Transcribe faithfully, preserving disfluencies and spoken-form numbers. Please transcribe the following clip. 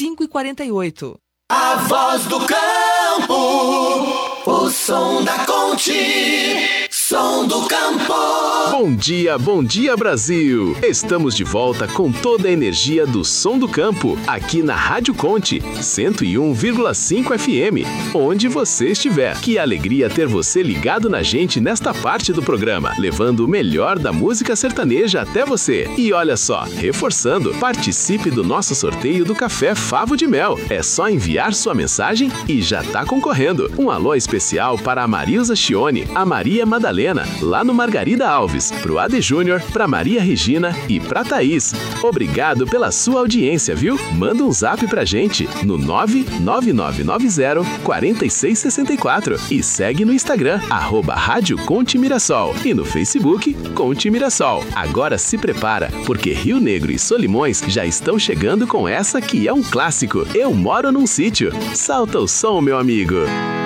cinco e quarenta e oito. A voz do campo, o som da Conte, som do campo. Bom dia, bom dia Brasil! Estamos de volta com toda a energia do som do campo, aqui na Rádio Conte, cento e um vírgula cinco F M, onde você estiver. Que alegria ter você ligado na gente nesta parte do programa, levando o melhor da música sertaneja até você. E olha só, reforçando, participe do nosso sorteio do Café Favo de Mel. É só enviar sua mensagem e já tá concorrendo. Um alô especial para a Marilza Chione, a Maria Madalena, lá no Margarida Alves, pro Ade Júnior, pra Maria Regina e pra Thaís. Obrigado pela sua audiência, viu? Manda um zap pra gente no nove nove nove nove zero quatro seis seis quatro e segue no Instagram, arroba Rádio Conte Mirassol, e no Facebook, Conte Mirassol. Agora se prepara, porque Rio Negro e Solimões já estão chegando com essa que é um clássico. Eu moro num sítio. Salta o som, meu amigo.